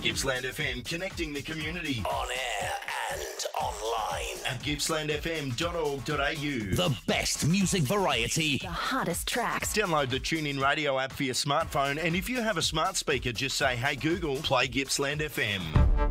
Gippsland FM, connecting the community. On air and online. At gippslandfm.org.au. The best music variety. The hottest tracks. Download the TuneIn Radio app for your smartphone, and if you have a smart speaker, just say, "Hey Google, play Gippsland FM."